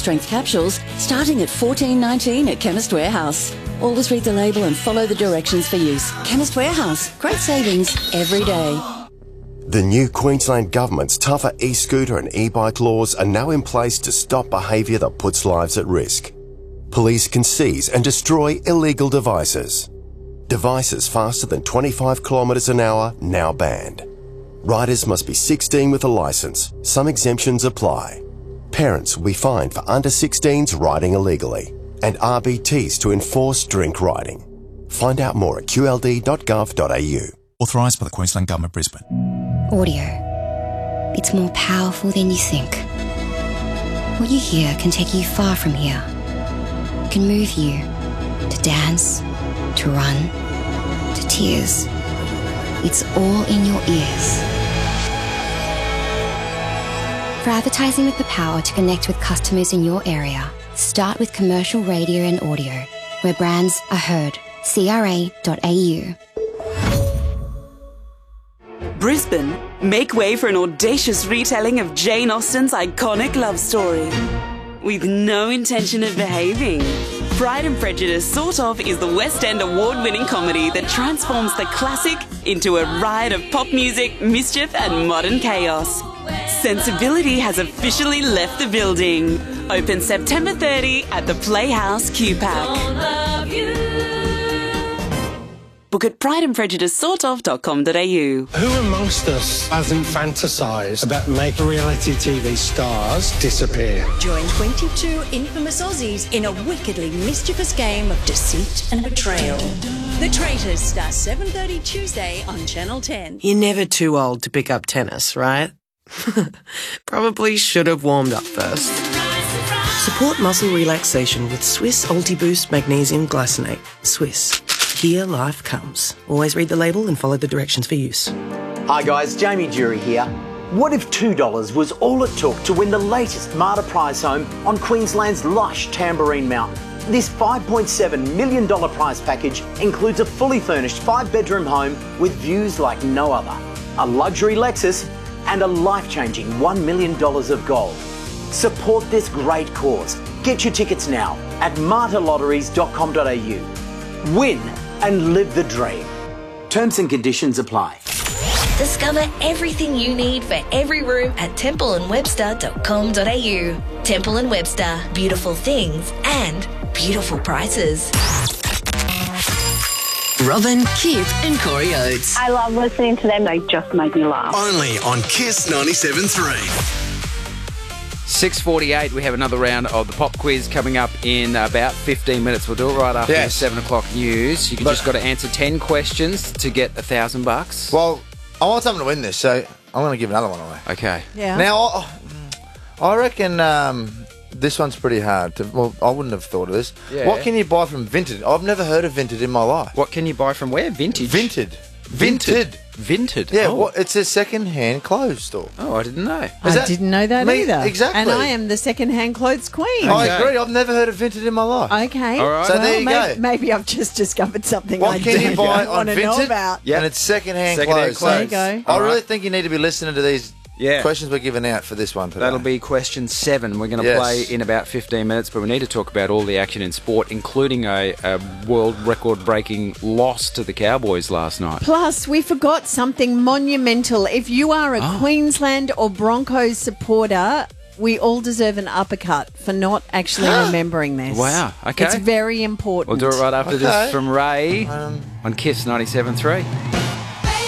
strength capsules, starting at $14.19 at Chemist Warehouse. Always read the label and follow the directions for use. Chemist Warehouse. Great savings every day. The new Queensland Government's tougher e-scooter and e-bike laws are now in place to stop behaviour that puts lives at risk. Police can seize and destroy illegal devices. Devices faster than 25 kilometres an hour now banned. Riders must be 16 with a licence. Some exemptions apply. Parents will be fined for under 16s riding illegally, and RBTs to enforce drink riding. Find out more at qld.gov.au. Authorised by the Queensland Government, Brisbane. Audio. It's more powerful than you think. What you hear can take you far from here. It can move you to dance, to run, to tears. It's all in your ears. For advertising with the power to connect with customers in your area, start with commercial radio and audio, where brands are heard. CRA.au. Brisbane, make way for an audacious retelling of Jane Austen's iconic love story. With no intention of behaving, Pride and Prejudice Sort Of is the West End award-winning comedy that transforms the classic into a riot of pop music, mischief and modern chaos. Sensibility has officially left the building. Open September 30 at the Playhouse QPAC. Book at prideandprejudicesortof.com.au. Who amongst us hasn't fantasised about making reality TV stars disappear? Join 22 infamous Aussies in a wickedly mischievous game of deceit and betrayal. The Traitors starts 7:30 Tuesday on Channel 10. You're never too old to pick up tennis, right? Probably should have warmed up first. Support muscle relaxation with Swiss Ultiboost Magnesium Glycinate. Swiss. Here life comes. Always read the label and follow the directions for use. Hi guys, Jamie Jury here. What if $2 was all it took to win the latest Marta prize home on Queensland's lush Tamborine Mountain? This $5.7 million prize package includes a fully furnished 5-bedroom home with views like no other, a luxury Lexus and a life-changing $1 million of gold. Support this great cause. Get your tickets now at martalotteries.com.au. Win and live the dream. Terms and conditions apply. Discover everything you need for every room at templeandwebster.com.au. Temple and Webster, beautiful things and beautiful prices. Robin, Kip and Corey Oates. I love listening to them. They just make me laugh. Only on Kiss 97.3. 6:48, we have another round of the pop quiz coming up in about 15 minutes. We'll do it right after the 7 o'clock news. You just got to answer 10 questions to get $1,000. Well, I want someone to win this, so I'm going to give another one away. Okay. Yeah. Now, I reckon this one's pretty hard. I wouldn't have thought of this. Yeah. What can you buy from Vinted? I've never heard of Vinted in my life. What can you buy from where? Vintage? Vinted. Yeah, it's a second-hand clothes store. Oh, I didn't know. I didn't know that either. Exactly. And I am the second-hand clothes queen. I agree. I've never heard of Vinted in my life. Okay. All right. So there you go. Maybe I've just discovered something What can you buy on want to know Vinted? about. Yeah. And it's second-hand Second-hand clothes. There you go. I really think you need to be listening to these Yeah. questions we're giving out for this one today. That'll be question 7. We're going to Yes. play in about 15 minutes, but we need to talk about all the action in sport, including a world record-breaking loss to the Cowboys last night. Plus, we forgot something monumental. If you are a Queensland or Broncos supporter, we all deserve an uppercut for not actually remembering this. Wow, okay. It's very important. We'll do it right after this from Ray on Kiss 97.3.